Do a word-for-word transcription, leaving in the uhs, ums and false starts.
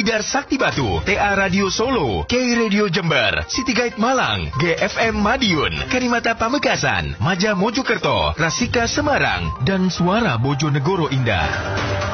Tidar Sakti Batu, T A Radio Solo, K Radio Jember, City Guide Malang, G F M Madiun, Karimata Pamekasan, Maja Mojokerto, Rasika Semarang, dan Suara Bojonegoro Indah.